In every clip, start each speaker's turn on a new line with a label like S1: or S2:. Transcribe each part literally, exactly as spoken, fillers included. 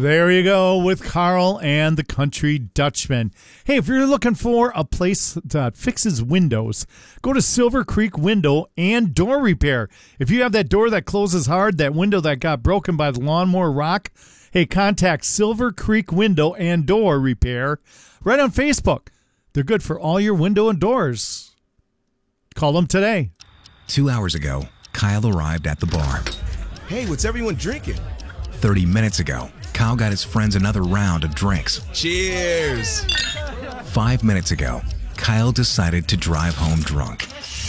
S1: There you go with Carl and the Country Dutchman. Hey, if you're looking for a place that fixes windows, go to Silver Creek Window and Door Repair. If you have that door that closes hard, that window that got broken by the lawnmower rock, hey, contact Silver Creek Window and Door Repair right on Facebook. They're good for all your window and doors. Call them today.
S2: Two hours ago, Kyle arrived at the bar.
S3: Hey, what's everyone drinking?
S2: Thirty minutes ago, Kyle got his friends another round of drinks.
S3: Cheers!
S2: Five minutes ago, Kyle decided to drive home drunk.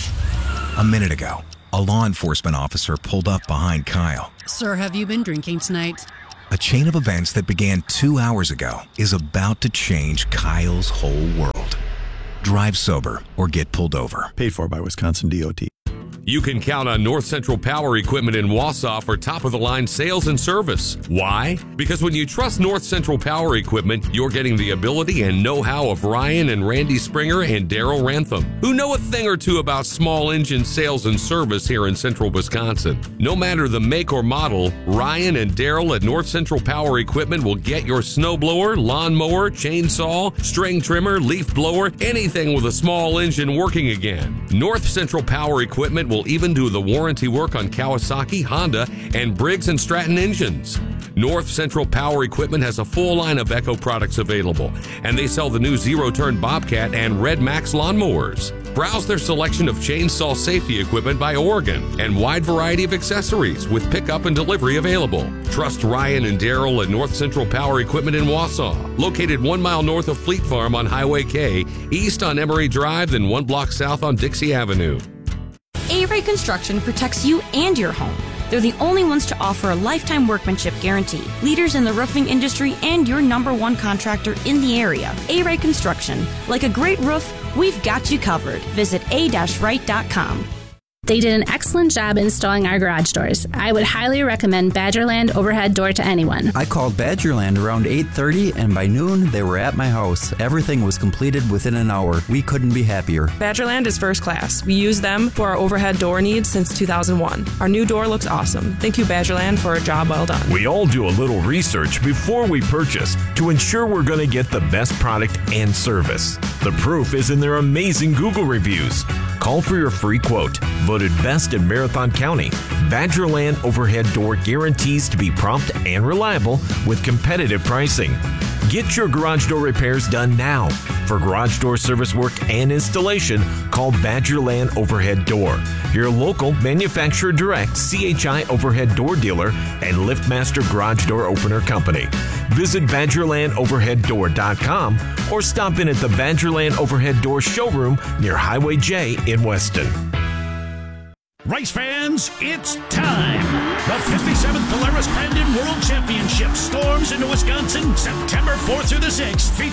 S2: A minute ago, a law enforcement officer pulled up behind Kyle.
S4: Sir, have you been drinking tonight?
S2: A chain of events that began two hours ago is about to change Kyle's whole world. Drive sober or get pulled over.
S5: Paid for by Wisconsin D O T.
S6: You can count on North Central Power Equipment in Wausau for top-of-the-line sales and service. Why? Because when you trust North Central Power Equipment, you're getting the ability and know-how of Ryan and Randy Springer and Daryl Rantham, who know a thing or two about small engine sales and service here in central Wisconsin. No matter the make or model, Ryan and Daryl at North Central Power Equipment will get your snowblower, lawnmower, chainsaw, string trimmer, leaf blower, anything with a small engine working again. North Central Power Equipment will even do the warranty work on Kawasaki, Honda, and Briggs and Stratton engines. North Central Power Equipment has a full line of Echo products available, and they sell the new zero-turn Bobcat and Red Max lawnmowers. Browse their selection of chainsaw safety equipment by Oregon and wide variety of accessories with pickup and delivery available. Trust Ryan and Daryl at North Central Power Equipment in Wausau, located one mile north of Fleet Farm on Highway K, east on Emory Drive, then one block south on Dixie Avenue.
S7: A-Ray Construction protects you and your home. They're the only ones to offer a lifetime workmanship guarantee. Leaders in the roofing industry and your number one contractor in the area. A-Ray Construction. Like a great roof, we've got you covered. Visit a dash right dot com.
S8: They did an excellent job installing our garage doors. I would highly recommend Badgerland Overhead Door to anyone.
S9: I called Badgerland around eight thirty, and by noon, they were at my house. Everything was completed within an hour. We couldn't be happier.
S10: Badgerland is first class. We use them for our overhead door needs since two thousand one. Our new door looks awesome. Thank you, Badgerland, for a job well done.
S11: We all do a little research before we purchase to ensure we're going to get the best product and service. The proof is in their amazing Google reviews. Call for your free quote. Voted best in Marathon County, Badgerland Overhead Door guarantees to be prompt and reliable with competitive pricing. Get your garage door repairs done now. For garage door service work and installation, call Badgerland Overhead Door, your local manufacturer direct C H I overhead door dealer and LiftMaster garage door opener company. Visit Badgerland Overhead Door dot com or stop in at the Badgerland Overhead Door showroom near Highway J in Weston.
S12: Race fans, it's time! The fifty-seventh Polaris Brandon World Championship storms into Wisconsin September fourth through the sixth, featuring